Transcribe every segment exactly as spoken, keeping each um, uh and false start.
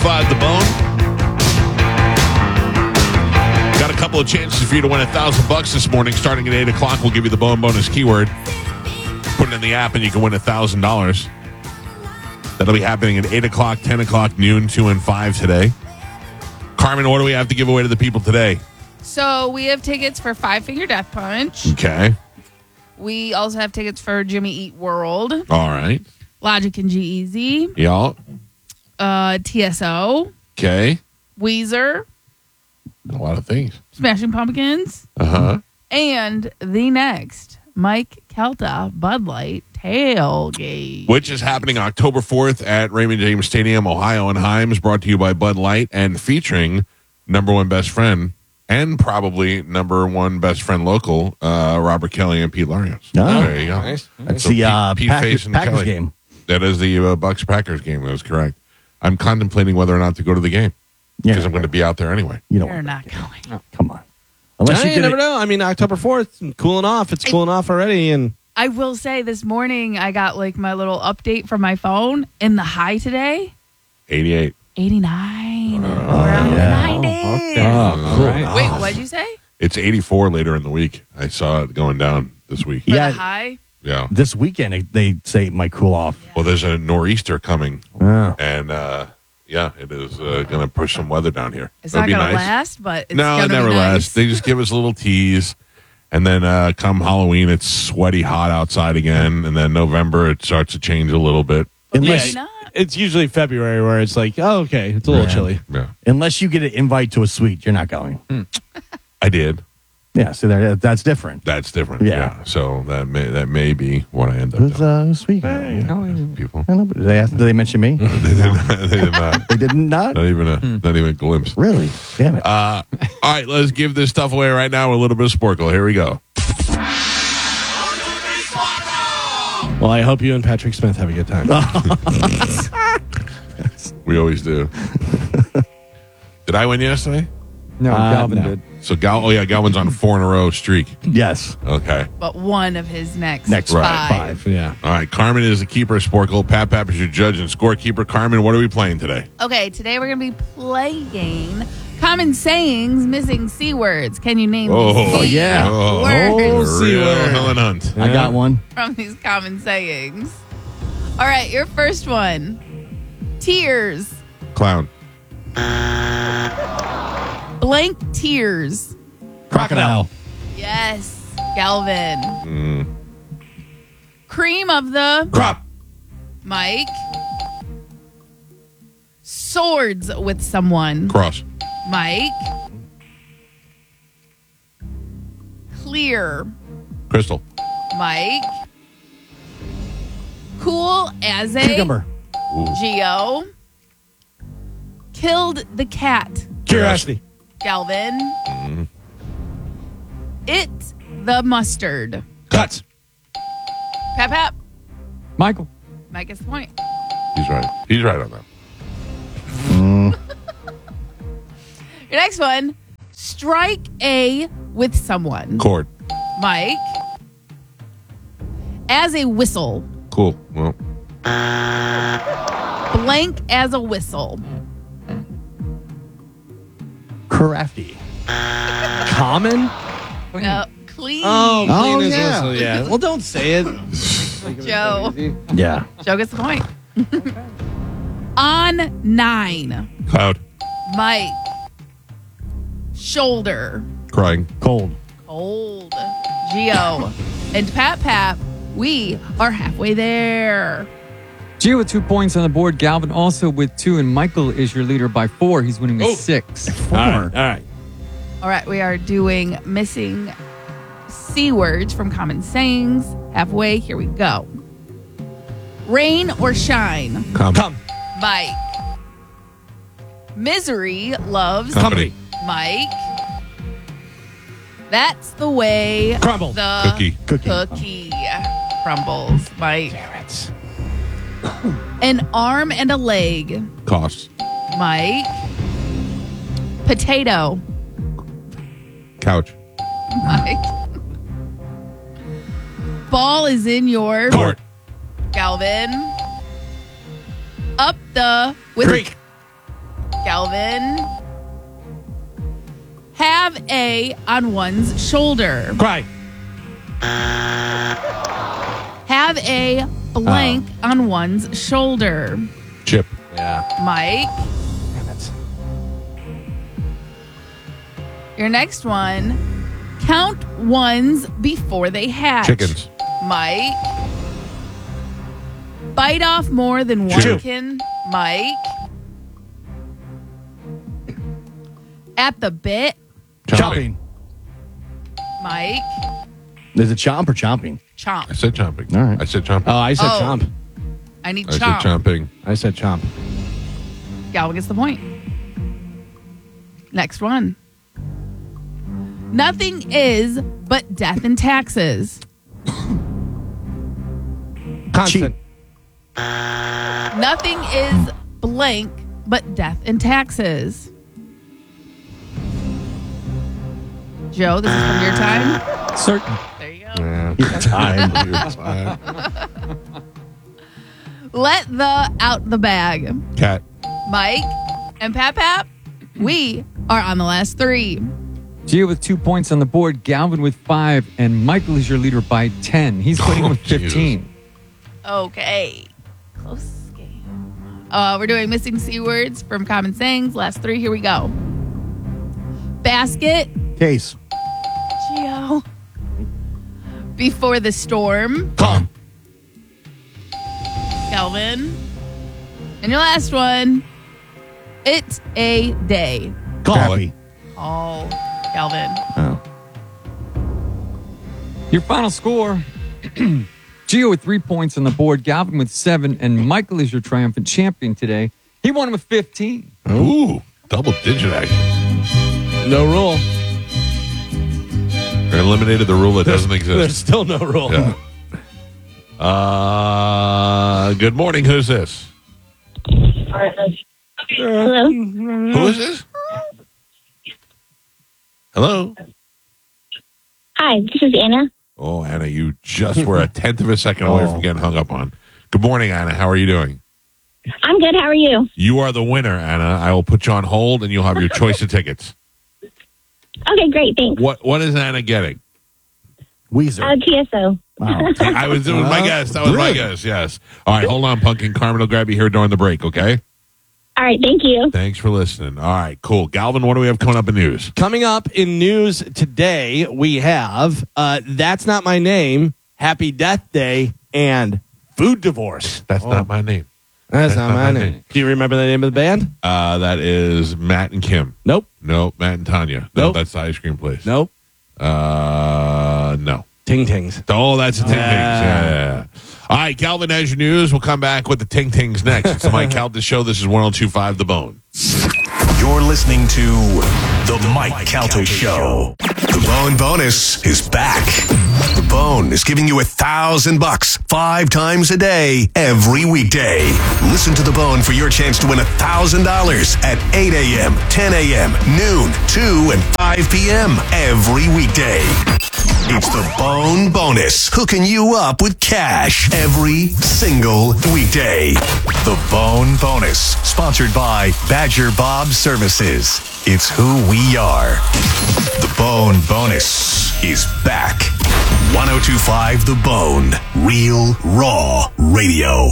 five The Bone. Got a couple of chances for you to win a thousand bucks this morning. Starting at eight o'clock, we'll give you the Bone bonus keyword. Put it in the app and you can win a thousand dollars. That'll be happening at eight o'clock, ten o'clock, noon, two, and five today. Carmen, what do we have to give away to the people today? So we have tickets for Five Finger Death Punch. Okay. We also have tickets for Jimmy Eat World. All right. Logic and G-Eazy. Y'all. Uh, T S O. Okay. Weezer. A lot of things. Smashing Pumpkins. Uh-huh. And the next Mike Kelta Bud Light Tailgate. Which is happening October fourth at Raymond James Stadium, Ohio and Himes, brought to you by Bud Light and featuring number one best friend and probably number one best friend local, uh, Robert Kelly and Pete Larios. Oh, there you go. Nice. That's So the Pete- uh, Pete Packers, Face and Packers Kelly. game. That is the uh, Bucks-Packers game. That is correct. I'm contemplating whether or not to go to the game because Yeah. I'm going to be out there anyway. You don't You're want not that going. game. Come on. Unless I you get never it, know. I mean, October fourth, cooling off. It's cooling off already. And I will say this morning I got like my little update from my phone, and the high today, eighty-eight. eighty-nine. Around yeah. the nineties. Oh, cool. right. Wait, what'd you say? It's eighty-four later in the week. I saw it going down this week. For Yeah. the high? Yeah. This weekend, it- they say it might cool off. Well, there's a nor'easter coming, Oh. and uh, yeah, it is uh, going to push some weather down here. It's That'd not be going to nice. last, but it's No, going it to never be nice. lasts. They just give us a little tease, and then uh, come Halloween, it's sweaty hot outside again, and then November it starts to change a little bit. Unless, Maybe not. it's usually February where it's like, oh, okay, it's a little Yeah. chilly. Yeah, unless you get an invite to a suite, you're not going. I did. Yeah, so there, that's different. That's different. Yeah. Yeah. So that may that may be what I end up Who's doing. uh, who's suite? I People. don't know. Did they, ask, did they mention me? they, did not, they did not. They did not? Not even a not even a glimpse. Really? Damn it. Uh, all right, let's give this stuff away right now with a little bit of Sporkle. Here we go. Well, I hope you and Patrick Smith have a good time. We always do. Did I win yesterday? No, Uh, Galvin no. did. So Gal, oh yeah, Galvin's on a four in a row streak. Yes. Okay. But one of his next, Next Right. five. Five. Yeah. All right. Carmen is the keeper of Sporkle. Pat Pap is your judge and scorekeeper. Carmen, what are we playing today? Okay, today we're going to be playing Common Sayings Missing C Words. Can you name Oh, me C yeah. Oh, words Oh, C real word. Helen Hunt. I got one. from these common sayings? All right, your first one. Tears. Clown. Blank tears. Crocodile. Yes, Galvin. Mm. Cream of the Crop. Mike. Swords with someone. Cross. Mike. Clear. Crystal. Mike. Cool as a Cucumber. Geo. Killed the cat. Curiosity. Galvin. Mm-hmm. It the mustard. Cuts. Pap Pap. Michael. Mike gets the point. He's right. He's right on that. Your next one. Strike a with someone. Chord. Mike. As a whistle. Cool. Well, Blank as a whistle. Crafty. Common? No, clean. Oh, Oh, clean as yeah. whistle, yeah. Well, don't say it. Joe. Yeah. Joe gets the point. On nine. cloud. Mike. Shoulder. Crying. Cold. Cold. Geo. And Pat Pap, we are halfway there. Gio with two points on the board. Galvin also with two. And Michael is your leader by four. He's winning with Oh. six. Four. All right. All right. All right, we are doing missing C words from common sayings. Halfway, here we go. Rain or shine. Come. Come. Mike. Misery loves Company. Mike. That's the way Crumble. the Cookie. Cookie. cookie crumbles. Mike. An arm and a leg. Costs. Mike. Potato. Couch. Mike. Ball is in your Court. Galvin. Up the with Creek. Galvin. Have a on one's shoulder. Cry. Have a blank on one's shoulder. Chip. Yeah. Mike. Damn it. Your next one. Count ones before they hatch. Chickens. Mike. Bite off more than one Chew. can. Mike. At the bit. Chomping. Mike. Is it chomp or chomping? I Chomp. said chomping. All right. I said chomping. Oh, I said Oh. chomp. I need I said chomp. chomping. I said chomp. Galvin gets the point. Next one. Nothing is but death and taxes. Constant. Nothing is blank but death and taxes. Joe, this is from your time. Certain. There you go. Yeah. Time. Let the out the bag. Cat. Mike and Pap Pap, we are on the last three. Gio with two points on the board, Galvin with five, and Michael is your leader by ten. He's winning Oh, with fifteen. Okay. Close game. Uh, we're doing missing C words from Common Sayings. Last three. Here we go. Basket. Case. Gio. Before the storm. Calm. Calvin. And your last one. It's a day. Coffee. Oh, Calvin. Oh. Your final score. Gio with three points on the board, Galvin with seven, and Michael is your triumphant champion today. He won with fifteen. Ooh, double digit action. No rule. They eliminated the rule that doesn't There's exist. still no rule. Yeah. Uh, good morning. Who's this? Hello. Who is this? Hello? Hi, this is Anna. Oh, Anna, you just were a tenth of a second away Oh. from getting hung up on. Good morning, Anna. How are you doing? I'm good. How are you? You are the winner, Anna. I will put you on hold, and you'll have your choice of tickets. Okay, great. Thanks. What What is Anna getting? Weezer. Uh, T S O. Wow. I was doing my guess. That was my guess. Yes. All right, hold on, Pumpkin. Carmen will grab you here during the break. Okay. All right. Thank you. Thanks for listening. All right, cool. Galvin, what do we have coming up in news? Coming up in news today, we have uh, That's Not My Name, Happy Death Day, and Food Divorce. That's not my name. That's, That's not, my name. Do you remember the name of the band? Uh, that is Matt and Kim. Nope. No, Matt and Tanya. No, Nope. that's the ice cream place. Nope. Uh, no. Ting Tings. Oh, that's the Ting Tings. Ah. Yeah, yeah, yeah. All right, Calvin has your news. We'll come back with the Ting Tings next. It's the Mike Calta Show. This is one oh two point five The Bone. You're listening to The Mike Calta Show. The Bone Bonus is back. The Bone is giving you a thousand bucks five times a day, every weekday. Listen to The Bone for your chance to win a thousand dollars at eight a.m., ten a.m., noon, two, and five p.m. every weekday. It's The Bone Bonus, hooking you up with cash every single weekday. The Bone Bonus, sponsored by Badger Bob Services. It's who we are. The Bone Bonus is back. one oh two point five The Bone, real, raw radio.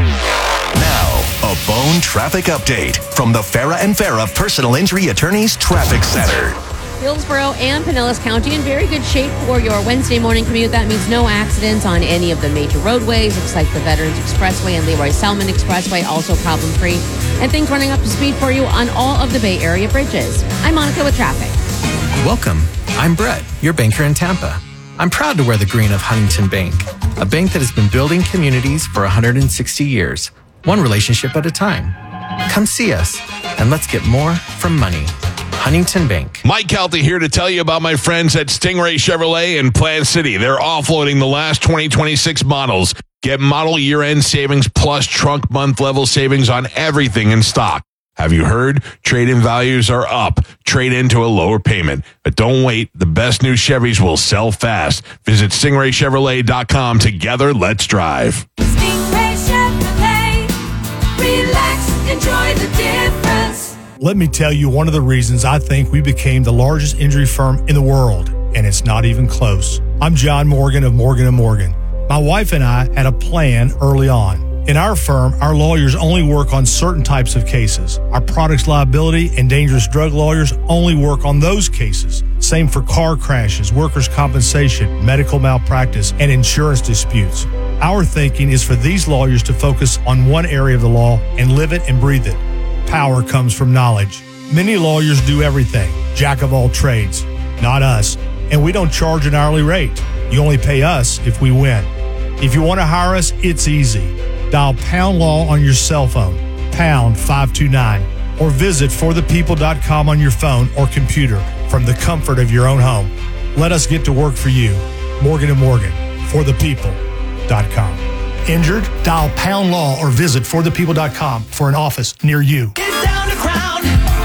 Now, a Bone traffic update from the Farah and Farah Personal Injury Attorneys Traffic Center. Hillsborough and Pinellas County in very good shape for your Wednesday morning commute. That means no accidents on any of the major roadways. Looks like the Veterans Expressway and Leroy Selman Expressway also problem-free. And things running up to speed for you on all of the Bay Area bridges. I'm Monica with traffic. Welcome. I'm Brett, your banker in Tampa. I'm proud to wear the green of Huntington Bank, a bank that has been building communities for one hundred sixty years, one relationship at a time. Come see us, and let's get more from money. Huntington Bank. Mike Calta here to tell you about my friends at Stingray Chevrolet in Plant City. They're offloading the last twenty twenty-six models. Get model year-end savings plus trunk month level savings on everything in stock. Have you heard? Trade-in values are up. Trade into a lower payment. But don't wait. The best new Chevys will sell fast. Visit stingray chevrolet dot com. Together, let's drive. Stingray Chevrolet. Relax, enjoy the difference. Let me tell you one of the reasons I think we became the largest injury firm in the world, and it's not even close. I'm John Morgan of Morgan and Morgan. My wife and I had a plan early on. In our firm, our lawyers only work on certain types of cases. Our products liability and dangerous drug lawyers only work on those cases. Same for car crashes, workers' compensation, medical malpractice, and insurance disputes. Our thinking is for these lawyers to focus on one area of the law and live it and breathe it. Power comes from knowledge. Many lawyers do everything, jack of all trades. Not us. And we don't charge an hourly rate. You only pay us if we win. If you want to hire us, it's easy. Dial Pound Law on your cell phone, pound five two nine, or visit for the people dot com on your phone or computer from the comfort of your own home. Let us get to work for you. Morgan and Morgan, for the people dot com. Injured? Dial Pound Law or visit for the people dot com for an office near you. Get down to Crown.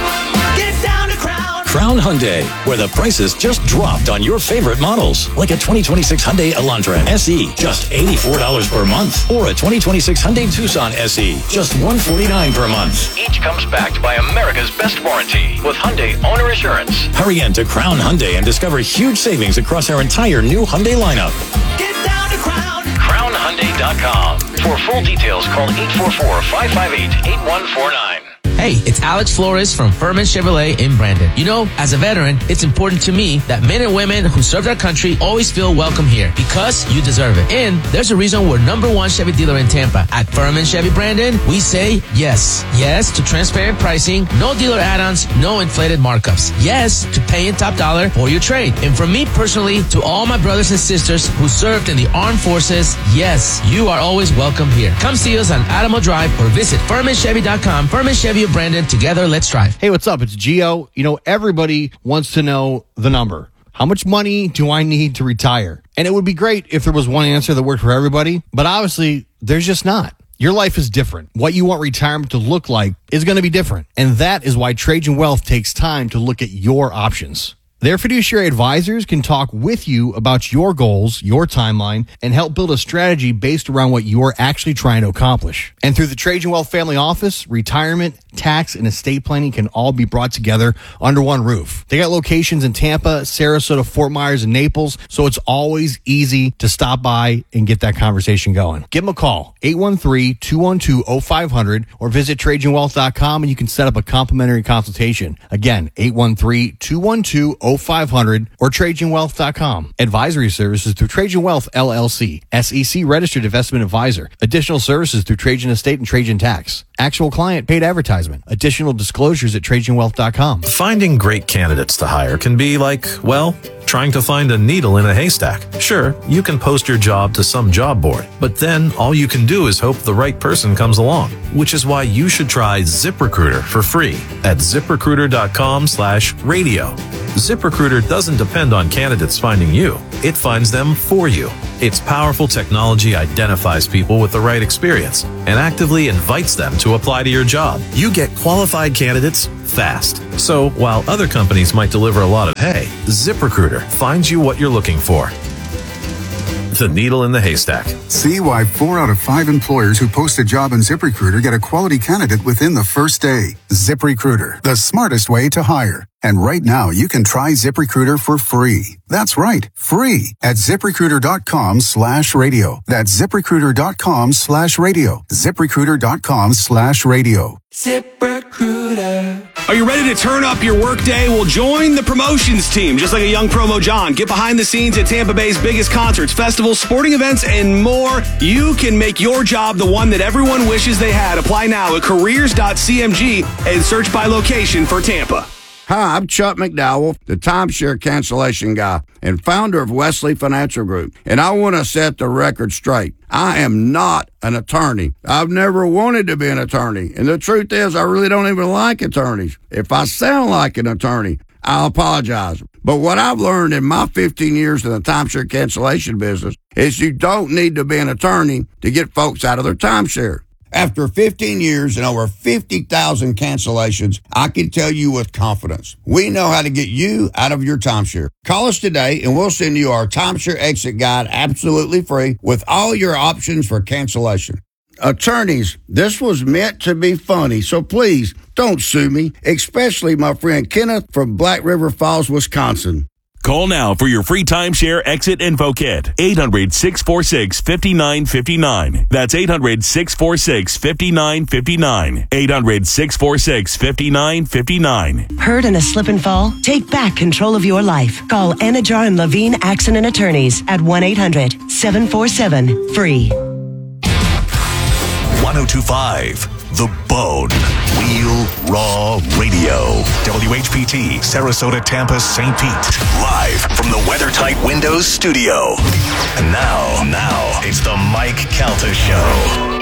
Get down to Crown. Crown Hyundai, where the prices just dropped on your favorite models. Like a twenty twenty-six Hyundai Elantra S E, just eighty-four dollars per month. Or a twenty twenty-six Hyundai Tucson S E, just one hundred forty-nine dollars per month. Each comes backed by America's best warranty with Hyundai Owner Assurance. Hurry in to Crown Hyundai and discover huge savings across our entire new Hyundai lineup. Get down to Crown. crown hyundai dot com. For full details, call eight four four, five five eight, eight one four nine. Hey, it's Alex Flores from Furman Chevrolet in Brandon. You know, as a veteran, it's important to me that men and women who served our country always feel welcome here because you deserve it. And there's a reason we're number one Chevy dealer in Tampa. At Furman Chevy Brandon, we say yes. Yes to transparent pricing, no dealer add-ons, no inflated markups. Yes to paying top dollar for your trade. And from me personally to all my brothers and sisters who served in the armed forces, yes, you are always welcome here. Come see us on Adamo Drive or visit furman chevy dot com. Furman Chevy of Brandon, together, let's drive. Hey, what's up? It's Gio. You know, everybody wants to know the number. How much money do I need to retire? And it would be great if there was one answer that worked for everybody, but obviously, there's just not. Your life is different. What you want retirement to look like is going to be different. And that is why Trajan Wealth takes time to look at your options. Their fiduciary advisors can talk with you about your goals, your timeline, and help build a strategy based around what you're actually trying to accomplish. And through the Trajan Wealth Family Office, retirement, tax, and estate planning can all be brought together under one roof. They got locations in Tampa, Sarasota, Fort Myers, and Naples, so it's always easy to stop by and get that conversation going. Give them a call, eight one three, two one two, oh five hundred, or visit trajan wealth dot com and you can set up a complimentary consultation. Again, eight one three, two one two, oh five hundred or trajan wealth dot com. Advisory services through Trajan Wealth, L L C, S E C registered investment advisor. Additional services through Trajan Estate and Trajan Tax. Actual client paid advertisement. Additional disclosures at trajan wealth dot com. Finding great candidates to hire can be like, well, trying to find a needle in a haystack. Sure, you can post your job to some job board, but then all you can do is hope the right person comes along, which is why you should try ZipRecruiter for free at zip recruiter dot com slash radio. ZipRecruiter doesn't depend on candidates finding you. It finds them for you. Its powerful technology identifies people with the right experience and actively invites them to apply to your job. You get qualified candidates fast. So while other companies might deliver a lot of hay, ZipRecruiter finds you what you're looking for. The needle in the haystack. See why four out of five employers who post a job on ZipRecruiter get a quality candidate within the first day. ZipRecruiter, the smartest way to hire. And right now, you can try ZipRecruiter for free. That's right, free at ziprecruiter dot com slash radio. That's ziprecruiter dot com slash radio. ziprecruiter dot com slash radio. ZipRecruiter. Are you ready to turn up your workday? Well, join the promotions team. Just like a young promo John, get behind the scenes at Tampa Bay's biggest concerts, festivals, sporting events, and more. You can make your job the one that everyone wishes they had. Apply now at careers dot c m g and search by location for Tampa. Hi, I'm Chuck McDowell, the timeshare cancellation guy and founder of Wesley Financial Group, and I want to set the record straight. I am not an attorney. I've never wanted to be an attorney, and the truth is I really don't even like attorneys. If I sound like an attorney, I'll apologize. But what I've learned in my fifteen years in the timeshare cancellation business is you don't need to be an attorney to get folks out of their timeshare. After fifteen years and over fifty thousand cancellations, I can tell you with confidence, we know how to get you out of your timeshare. Call us today and we'll send you our timeshare exit guide absolutely free with all your options for cancellation. Attorneys, this was meant to be funny, so please don't sue me, especially my friend Kenneth from Black River Falls, Wisconsin. Call now for your free timeshare exit info kit. eight hundred, six four six, five nine five nine. That's eight hundred, six four six, five nine five nine. eight hundred, six four six, five nine five nine. Hurt in a slip and fall? Take back control of your life. Call Anajar and Levine Accident Attorneys at one eight hundred, seven four seven, F R E E. ten twenty-five The Bone. Real Raw Radio. W H P T, Sarasota, Tampa, Saint Pete. Live from the WeatherTight Windows studio. And now, now, it's the Mike Calta Show.